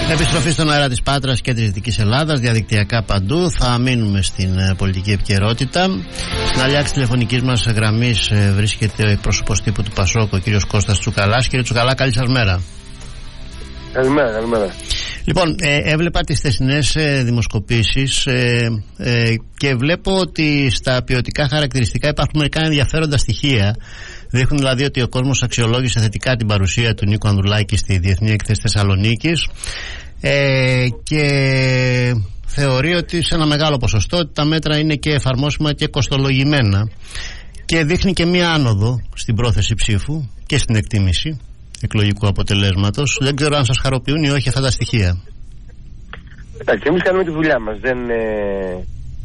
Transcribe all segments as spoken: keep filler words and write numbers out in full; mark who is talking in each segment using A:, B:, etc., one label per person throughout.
A: Επιστροφή στον αέρα της Πάτρας και της Δυτικής Ελλάδας, διαδικτυακά παντού. Θα μείνουμε στην uh, πολιτική επικαιρότητα. Στην άλλη άκρη τηλεφωνικής μας γραμμής uh, βρίσκεται ο πρόσωπος τύπου του Πασόκ, ο κύριος Κώστας Τσουκαλάς. Κύριε Τσουκαλά, καλή σας μέρα.
B: Καλημέρα, καλημέρα.
A: Λοιπόν, ε, έβλεπα τις θεσινές ε, δημοσκοπήσεις ε, ε, και βλέπω ότι στα ποιοτικά χαρακτηριστικά υπάρχουν μερικά ενδιαφέροντα στοιχεία. Δείχνουν δηλαδή ότι ο κόσμος αξιολόγησε θετικά την παρουσία του Νίκου Ανδρουλάκη στη Διεθνή Έκθεση Θεσσαλονίκης ε, και θεωρεί ότι σε ένα μεγάλο ποσοστό ότι τα μέτρα είναι και εφαρμόσιμα και κοστολογημένα, και δείχνει και μία άνοδο στην πρόθεση ψήφου και στην εκτίμηση εκλογικού αποτελέσματος. Δεν ξέρω αν σας χαροποιούν ή όχι αυτά τα στοιχεία.
B: Εντάξει, εμείς κάνουμε τη δουλειά μας. Δεν ε,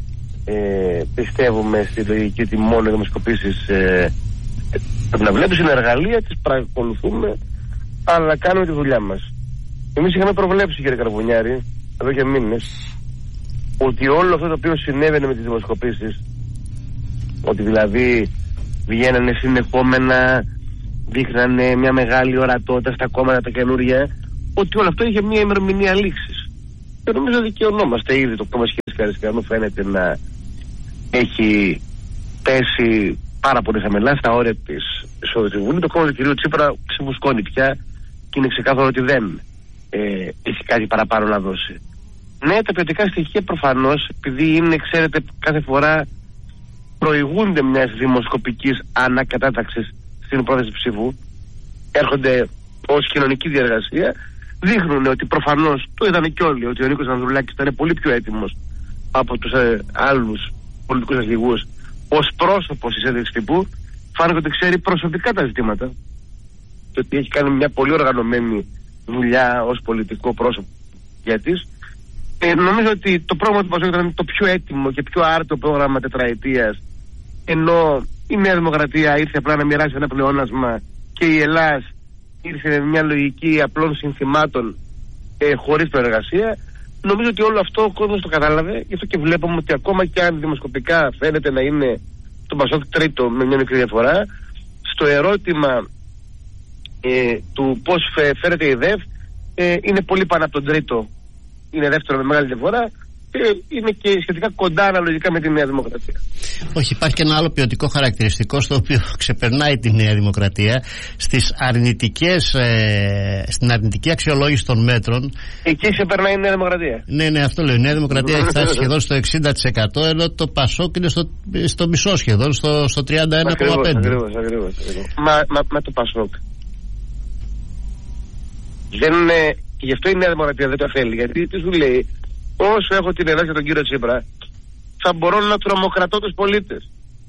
B: ε, πιστεύουμε στη λογική ότι μόνο οι δημοσκοπήσεις ε, πρέπει να βλέπεις, είναι εργαλεία, τις παρακολουθούμε, αλλά κάνουμε τη δουλειά μας. Εμείς είχαμε προβλέψει, κύριε Καρβουνιάρη, εδώ και μήνες, ότι όλο αυτό το οποίο συνέβαινε με τις δημοσκοπήσεις, ότι δηλαδή βγαίνανε συνεχόμενα, δείχνανε μια μεγάλη ορατότητα στα κόμματα τα καινούργια, ότι όλο αυτό είχε μια ημερομηνία λήξης. Και νομίζω δικαιωνόμαστε ήδη. Το κόμμα Σχέσης Αριστερού φαίνεται να έχει πέσει πάρα πολύ χαμηλά στα όρια της εισόδου στη Βουλή. Το κόμμα του κυρίου Τσίπρα ξεφουσκώνει πια και είναι ξεκάθαρο ότι δεν ε, έχει κάτι παραπάνω να δώσει. Ναι, τα ποιοτικά στοιχεία προφανώς, επειδή είναι, ξέρετε, κάθε φορά προηγούνται μιας δημοσκοπικής ανακατάταξης στην πρόθεση ψήφου, έρχονται ως κοινωνική διαργασία, δείχνουν ότι προφανώς, το είδανε κι όλοι, ότι ο Νίκος Ανδρουλάκης ήταν πολύ πιο έτοιμος από τους ε, άλλους πολιτικούς αρχηγούς ως πρόσωπος της ένδειξης τύπου. Φάνηκε ότι ξέρει προσωπικά τα ζητήματα και ότι έχει κάνει μια πολύ οργανωμένη δουλειά ως πολιτικό πρόσωπο για της. Ε, νομίζω ότι το πρόγραμμα του Πασόκ ήταν το πιο έτοιμο και πιο άρτιο πρόγραμμα τετραετίας, ενώ η Νέα Δημοκρατία ήρθε απλά να μοιράσει ένα πλεόνασμα και η Ελλάδα ήρθε με μια λογική απλών συνθημάτων ε, χωρίς προεργασία. Νομίζω ότι όλο αυτό ο κόσμος το κατάλαβε, γι' αυτό και βλέπουμε ότι ακόμα και αν δημοσκοπικά φαίνεται να είναι το Πασόκ τρίτο με μια μικρή διαφορά, στο ερώτημα ε, του πώς φέρεται η ΔΕΦ ε, είναι πολύ πάνω από τον τρίτο, είναι δεύτερο με μεγάλη διαφορά, και είναι και σχετικά κοντά αναλογικά με τη Νέα Δημοκρατία.
A: Όχι, υπάρχει και ένα άλλο ποιοτικό χαρακτηριστικό στο οποίο ξεπερνάει τη Νέα Δημοκρατία, στις αρνητικές, ε, στην αρνητική αξιολόγηση των μέτρων. Εκεί
B: ξεπερνάει η Νέα Δημοκρατία.
A: Ναι, ναι, αυτό λέω. Η Νέα Δημοκρατία έχει φτάσει σχεδόν στο εξήντα τοις εκατό, ενώ το Πασόκ είναι στο, στο μισό σχεδόν, στο, στο τριάντα ένα κόμμα πέντε τοις εκατό.
B: Ακριβώς, ακριβώς, ακριβώς. Μα, μα, μα το Πασόκ δεν είναι, γι' αυτό η Νέα Δημοκρατία δεν το θέλει, γιατί τι σου λέει, όσο έχω την Ελλάδα και τον κύριο Τσίπρα, θα μπορώ να τρομοκρατώ τους πολίτες.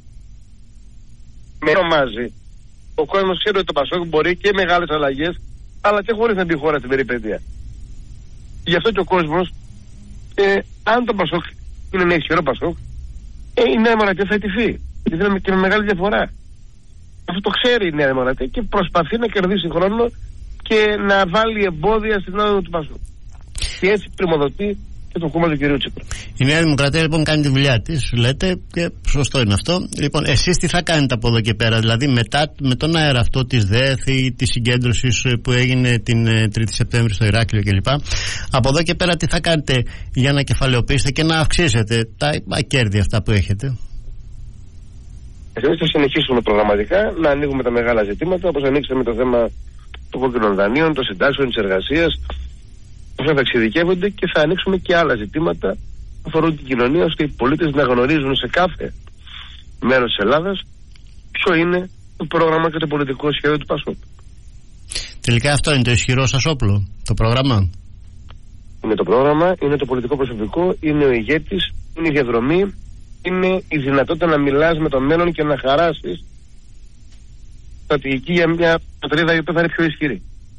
B: Με τρομάζει. Ο κόσμος ξέρει ότι το Πασόκ μπορεί και μεγάλες αλλαγές, αλλά και χωρίς να μπει χώρα στην περιπέτεια. Γι' αυτό και ο κόσμος, ε, αν το Πασόκ είναι ένα ισχυρό Πασόκ, ε, η Νέα Δημοκρατία θα ετηθεί. Γιατί είναι και με μεγάλη διαφορά. Αυτό το ξέρει η Νέα Δημοκρατία και προσπαθεί να κερδίσει χρόνο και να βάλει εμπόδια στην όδο του Πασόκ. Και έτσι πρημοδοτεί και το κόμμα του κυρίου Τσίπρα.
A: Η Νέα Δημοκρατία λοιπόν κάνει τη δουλειά της, λέτε, και σωστό είναι αυτό. Λοιπόν, εσείς τι θα κάνετε από εδώ και πέρα, δηλαδή μετά με τον αέρα αυτό της ΔΕΘ ή της συγκέντρωσης που έγινε την τρίτη Σεπτέμβρη στο Ηράκλειο κλπ. Από εδώ και πέρα τι θα κάνετε για να κεφαλαιοποιήσετε και να αυξήσετε τα κέρδη αυτά που έχετε?
B: Εμείς θα συνεχίσουμε προγραμματικά να ανοίγουμε τα μεγάλα ζητήματα, όπως ανοίξαμε το θέμα των κόκκινων δανείων, των συντάξεων, της εργασίας. Αυτά θα εξειδικεύονται και θα ανοίξουμε και άλλα ζητήματα που αφορούν την κοινωνία, ώστε οι πολίτες να γνωρίζουν σε κάθε μέρος της Ελλάδας ποιο είναι το πρόγραμμα και το πολιτικό σχέδιο του Πασόκ.
A: Τελικά αυτό είναι το ισχυρό σας όπλο, το πρόγραμμα?
B: Είναι το πρόγραμμα, είναι το πολιτικό προσωπικό, είναι ο ηγέτης, είναι η διαδρομή, είναι η δυνατότητα να μιλάς με το μέλλον και να χαράσεις στρατηγική για μια πατρίδα η οποία θα είναι πιο ισχυρή.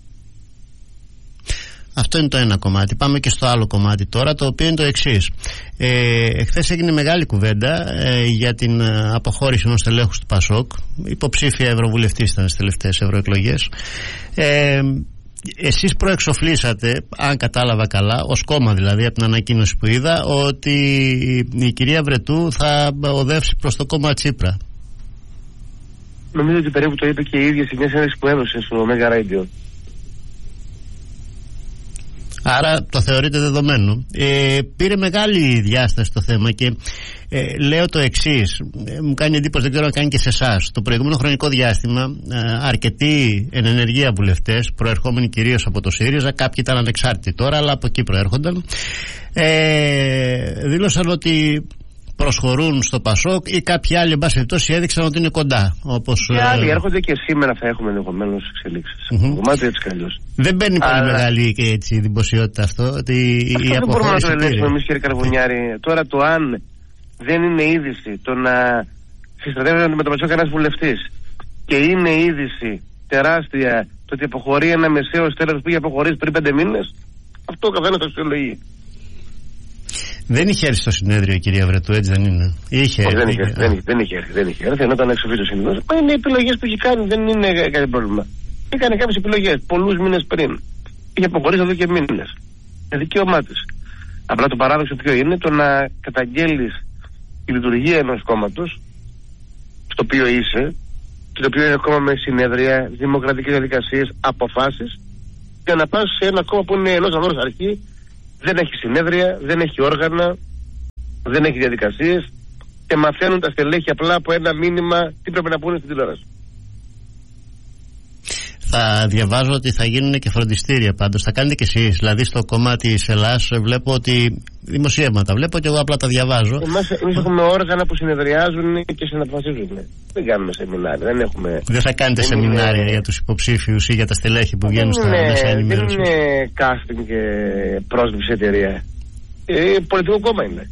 A: Αυτό είναι το ένα κομμάτι. Πάμε και στο άλλο κομμάτι τώρα, το οποίο είναι το εξής. Ε, εχθές έγινε μεγάλη κουβέντα ε, για την αποχώρηση ενός τελέχους του Πασόκ. Υποψήφια ευρωβουλευτής ήταν στις τελευταίες ευρωεκλογές. Ε, εσείς προεξοφλήσατε, αν κατάλαβα καλά, ως κόμμα δηλαδή από την ανακοίνωση που είδα, ότι η κυρία Βρετού θα οδεύσει προς το κόμμα Τσίπρα.
B: Νομίζω ότι περίπου το είπε και η ίδια σε μια συνέντευξη που έδωσε στο Μέγα Radio.
A: Άρα το θεωρείτε δεδομένο. Ε, πήρε μεγάλη διάσταση το θέμα και ε, λέω το εξής. Ε, μου κάνει εντύπωση, δεν ξέρω αν κάνει και σε εσάς. Το προηγούμενο χρονικό διάστημα ε, αρκετοί εν ενεργεία βουλευτές, προερχόμενοι κυρίως από το ΣΥΡΙΖΑ, κάποιοι ήταν ανεξάρτητοι τώρα, αλλά από εκεί προέρχονταν, ε, δήλωσαν ότι προσχωρούν στο ΠΑΣΟΚ ή κάποιοι άλλοι, εν πάση περιπτώσει, έδειξαν ότι είναι κοντά. Όπως,
B: και άλλοι έρχονται και σήμερα θα έχουμε ενδεχομένως εξελίξεις. Mm-hmm. Κομμάτι έτσι κι αλλιώς.
A: Δεν μπαίνει πολύ αλλά... μεγάλη και έτσι δημοσιότητα αυτό. Ότι
B: αυτό η δεν μπορούμε να το ελέγξουμε εμείς, κύριε Καρβουνιάρη. Τώρα το αν δεν είναι είδηση το να συστρατεύεται με το ΠΑΣΟΚ ένας βουλευτής και είναι είδηση τεράστια το ότι αποχωρεί ένα μεσαίος τέλος που είχε αποχωρήσει πριν πέντε μήνες, αυτό ο καθένας το αξιολογεί. Δεν
A: είχε έρθει στο συνέδριο η κυρία Βρετού, έτσι δεν είναι? Είχε,
B: δεν, είχε, είχε, δεν, είχε, δεν είχε έρθει, δεν είχε έρθει, ενώ ήταν εξοφή το συνέδριο. Μα είναι επιλογές που έχει κάνει, δεν είναι κάτι πρόβλημα. Έκανε κάποιες επιλογές πολλούς μήνες πριν. Είχε αποχωρήσει εδώ και μήνες. Είναι δικαίωμά της. Απλά το παράδοξο ποιο είναι? Το να καταγγέλεις τη λειτουργία ενός κόμματος, στο οποίο είσαι, και το οποίο είναι κόμμα με συνέδρια, δημοκρατικές διαδικασίες, αποφάσεις, για να πας σε ένα κόμμα που είναι ενός ανώρας αρχή. Δεν έχει συνέδρια, δεν έχει όργανα, δεν έχει διαδικασίες και μαθαίνουν τα στελέχη απλά από ένα μήνυμα τι πρέπει να πούνε στην τηλεόραση.
A: Θα διαβάζω ότι θα γίνουν και φροντιστήρια πάντως. Θα κάνετε κι εσείς. Δηλαδή στο κομμάτι της Ελλάς βλέπω ότι δημοσιεύματα βλέπω και εγώ απλά τα διαβάζω.
B: Εμάς, εμείς έχουμε όργανα που συνεδριάζουν και συναποφασίζουν. Δεν κάνουμε σεμινάρια. Δεν, έχουμε...
A: δεν θα κάνετε δεν σεμινάρια είναι... για τους υποψήφιους ή για τα στελέχη που βγαίνουν στα μέσα ενημέρωσης?
B: Δεν είναι casting και πρόσληψη εταιρεία. Ε, πολιτικό κόμμα είναι.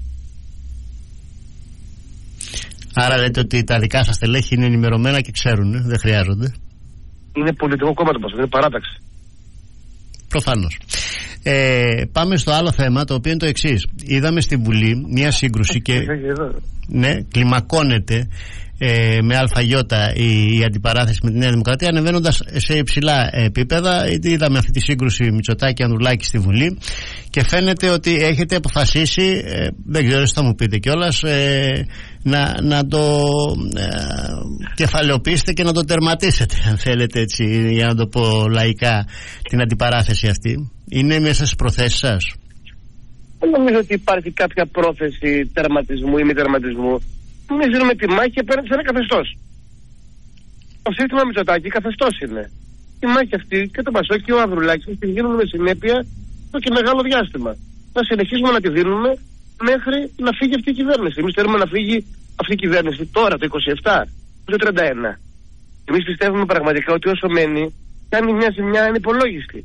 A: Άρα λέτε ότι τα δικά σας στελέχη είναι ενημερωμένα και ξέρουν, δεν χρειάζονται?
B: Είναι πολιτικό κόμμα το ΠΑΣΟΚ, είναι παράταξη.
A: Προφανώς. Ε, πάμε στο άλλο θέμα, το οποίο είναι το εξής. Είδαμε στη Βουλή μια σύγκρουση και ναι, κλιμακώνεται ε, με αλφαγιώτα η, η αντιπαράθεση με τη Νέα Δημοκρατία, ανεβαίνοντας σε υψηλά επίπεδα. Είδαμε αυτή τη σύγκρουση Μητσοτάκη-Ανδρουλάκη στη Βουλή και φαίνεται ότι έχετε αποφασίσει, ε, δεν ξέρω si θα μου πείτε κιόλας, ε, να, να το ε, κεφαλαιοποιήσετε και να το τερματίσετε, αν θέλετε έτσι, για να το πω λαϊκά, την αντιπαράθεση αυτή. Είναι μέσα στις προθέσεις σας?
B: Δεν νομίζω ότι υπάρχει κάποια πρόθεση τερματισμού ή μη τερματισμού. Εμείς δίνουμε τη μάχη απέναντι σε ένα καθεστώς. Το σύστημα Μητσοτάκη καθεστώς είναι. Η μάχη αυτή και το ΠΑΣΟΚ και ο Ανδρουλάκης την δίνουμε με συνέπεια εδώ και μεγάλο διάστημα. Να συνεχίσουμε να τη δίνουμε μέχρι να φύγει αυτή η κυβέρνηση. Εμείς θέλουμε να φύγει αυτή η κυβέρνηση τώρα, το είκοσι επτά, το τριάντα ένα. Εμείς πιστεύουμε πραγματικά ότι όσο μένει, κάνει μια ζημιά ανυπολόγιστη.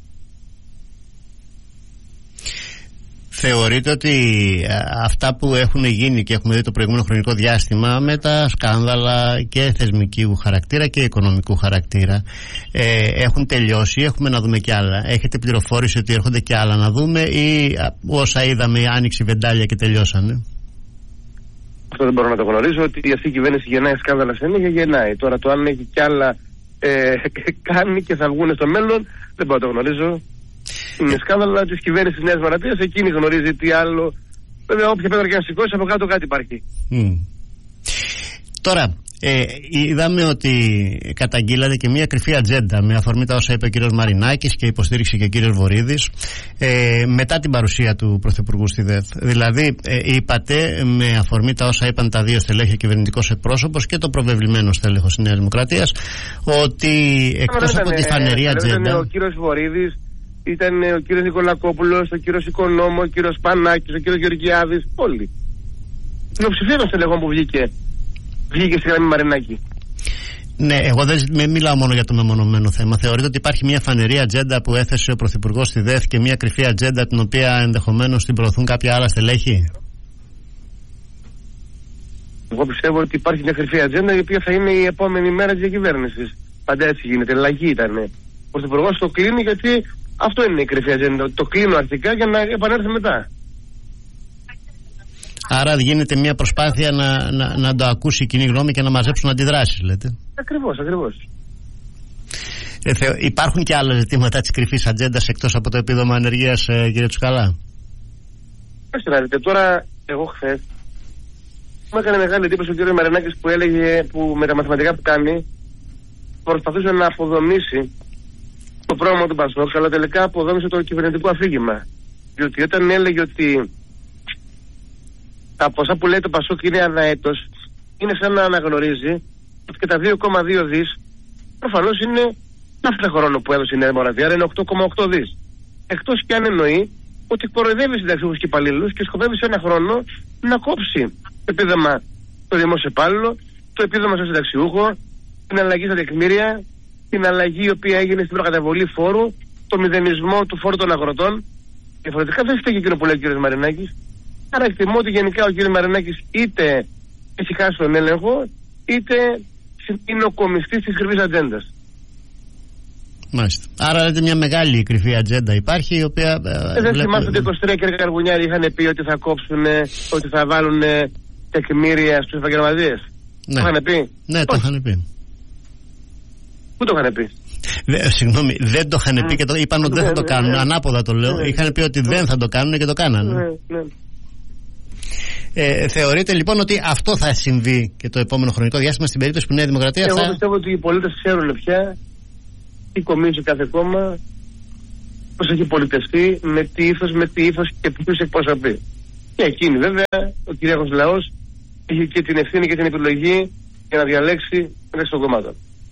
A: Θεωρείτε ότι αυτά που έχουν γίνει και έχουμε δει το προηγούμενο χρονικό διάστημα με τα σκάνδαλα και θεσμικού χαρακτήρα και οικονομικού χαρακτήρα ε, έχουν τελειώσει? Έχουμε να δούμε κι άλλα? Έχετε πληροφόρηση ότι έρχονται κι άλλα να δούμε ή όσα είδαμε άνοιξε βεντάλια και τελειώσανε?
B: Αυτό δεν μπορώ να το γνωρίζω. Ότι αυτή η κυβέρνηση γεννάει σκάνδαλα συνέχεια, γεννάει. Τώρα το αν έχει κι άλλα ε, κάνει και θα βγουν στο μέλλον δεν μπορώ να το γνωρίζω. Είναι σκάνδαλα της κυβέρνησης της Νέας Δημοκρατίας, εκείνη γνωρίζει τι άλλο. Βέβαια, όποια πέτρα και να σηκώσει, από κάτω κάτι υπάρχει.
A: Mm. Τώρα, ε, είδαμε ότι καταγγείλατε και μια κρυφή ατζέντα με αφορμή τα όσα είπε ο κύριος Μαρινάκης και υποστήριξε και ο κύριος Βορίδης ε, μετά την παρουσία του Πρωθυπουργού στη ΔΕΘ. Δηλαδή, ε, είπατε με αφορμή τα όσα είπαν τα δύο στελέχη, κυβερνητικός εκπρόσωπος και το προβεβλημένο στέλεχος της Νέας Δημοκρατίας, ότι εκτός από τη φανερή ατζέντα.
B: Ο κύριος Βορίδης, ήταν ο κύριος Νικολακόπουλος, ο κύριος Οικονόμου, ο κύριος Πανάκης, ο κύριος Γεωργιάδης, όλοι. Η πλειοψηφία των στελεχών που βγήκε, βγήκε στη γραμμή Μαρινάκη.
A: Ναι, εγώ δεν μιλάω μόνο για το μεμονωμένο θέμα. Θεωρείτε ότι υπάρχει μια φανερή ατζέντα που έθεσε ο Πρωθυπουργός στη ΔΕΘ και μια κρυφή ατζέντα την οποία ενδεχομένως την προωθούν κάποια άλλα στελέχη?
B: Εγώ πιστεύω ότι υπάρχει μια κρυφή ατζέντα η οποία θα είναι η επόμενη μέρα της διακυβέρνησης. Πάντα έτσι γίνεται, λαγή ήταν. Ο Πρωθυπουργός το κλείνει γιατί αυτό είναι η κρυφή ατζέντα. Το κλείνω αρχικά για να επανέλθει μετά.
A: Άρα γίνεται μια προσπάθεια να, να, να το ακούσει η κοινή γνώμη και να μαζέψουν αντιδράσεις, λέτε?
B: Ακριβώς, ακριβώς.
A: Ε, θε, υπάρχουν και άλλα ζητήματα της κρυφής ατζέντας εκτός από το επίδομα ανεργίας, ε, κύριε Τσουκαλά?
B: Κάτσε να δείτε, τώρα εγώ χθες μου έκανε μεγάλη εντύπωση ο κύριος Μαρινάκης που έλεγε, που με τα μαθηματικά που κάνει προσπαθούσε να αποδομήσει το πρόγραμμα του Πασόκ, αλλά τελικά αποδόμησε το κυβερνητικό αφήγημα. Διότι όταν έλεγε ότι τα ποσά που λέει το Πασόκ είναι ανά έτος, είναι σαν να αναγνωρίζει ότι και τα δύο κόμμα δύο δις προφανώς είναι κάθε χρόνο που έδωσε η Νέα Δημοκρατία, άρα είναι οκτώ κόμμα οκτώ δις. Εκτός και αν εννοεί ότι κοροϊδεύει συνταξιούχους και υπαλλήλους και σκοπεύει σε ένα χρόνο να κόψει το επίδομα το δημόσιο υπάλληλο, το επίδομα στο συνταξιούχο, την αλλαγή στα τεκμήρια, την αλλαγή η οποία έγινε στην προκαταβολή φόρου, το μηδενισμό του φόρου των αγροτών. Διαφορετικά δεν φταίει εκείνο που λέει ο κ. Μαρινάκης. Άρα εκτιμώ ότι γενικά ο κ. Μαρινάκης είτε έχει χάσει τον έλεγχο, είτε είναι ο κομιστής της κρυφής ατζέντας.
A: Μάλιστα. Άρα λέτε μια μεγάλη κρυφή ατζέντα υπάρχει, η οποία.
B: Ε, δεν θυμάστε ότι είκοσι τρία και Καρβουνιάρη είχαν πει ότι θα κόψουν, ότι θα βάλουν τεκμήρια στους επαγγελματίες.
A: Ναι.
B: Το είχαν πει.
A: Ναι, το είχαν πει.
B: Πού το είχαν πει?
A: Δε, συγγνώμη, δεν το είχαν πει και το είπαν ότι δεν θα το κάνουν. Ανάποδα το λέω. Είχαν πει ότι δεν θα το κάνουν και το κάνανε.
B: Ναι, ναι.
A: Ε, θεωρείτε λοιπόν ότι αυτό θα συμβεί και το επόμενο χρονικό διάστημα στην περίπτωση που η Νέα Δημοκρατία
B: Εγώ
A: θα.
B: Εγώ πιστεύω ότι οι πολίτες ξέρουν πια τι κομίζει κάθε κόμμα, πώς έχει πολιτευτεί, με τι ήθος, με τι ήθος και ποιους εκπροσωπεί. Και εκείνη βέβαια, ο κυρίαρχος λαός έχει και την ευθύνη και την επιλογή για να διαλέξει μεταξύ των κομμάτων.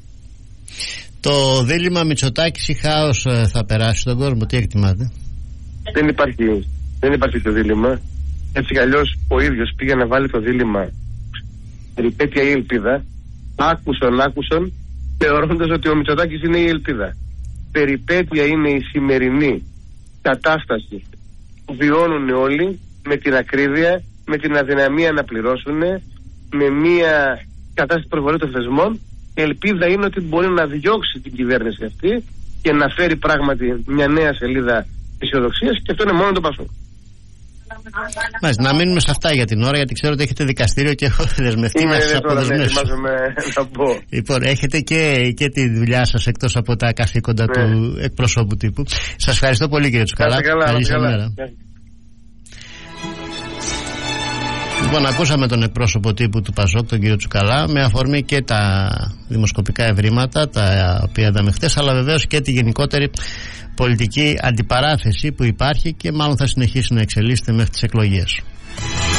A: Το δίλημμα Μητσοτάκης ή χάος θα περάσει στον κόσμο, τι εκτιμάτε?
B: Δεν υπάρχει, δεν υπάρχει το δίλημμα. Έτσι κι αλλιώς ο ίδιος πήγε να βάλει το δίλημμα περιπέτεια ή ελπίδα, άκουσον, άκουσον, θεωρώντας ότι ο Μητσοτάκης είναι η ελπίδα. Περιπέτεια είναι η σημερινή κατάσταση που βιώνουν όλοι, με την ακρίβεια, με την αδυναμία να πληρώσουν, με μια κατάσταση προβολή των θεσμών. Η ελπίδα είναι ότι μπορεί να διώξει την κυβέρνηση αυτή και να φέρει πράγματι μια νέα σελίδα αισιοδοξίας, και αυτό είναι μόνο το Πασόκ.
A: Μάλιστα, να μείνουμε σε αυτά για την ώρα, γιατί ξέρω ότι έχετε δικαστήριο και έχω δεσμευτεί να σας αποδεσμεύσω. Λοιπόν, έχετε και, και τη δουλειά σας εκτός από τα καθήκοντα ναι. του εκπροσώπου τύπου. Σας ευχαριστώ πολύ, κύριε Τσουκαλά. Καλή σας μέρα. Λοιπόν, ακούσαμε τον εκπρόσωπο τύπου του Πασόκ, τον κύριο Τσουκαλά, με αφορμή και τα δημοσκοπικά ευρήματα τα οποία είδαμε χτες, αλλά βεβαίως και τη γενικότερη πολιτική αντιπαράθεση που υπάρχει και μάλλον θα συνεχίσει να εξελίσσεται μέχρι τις εκλογές.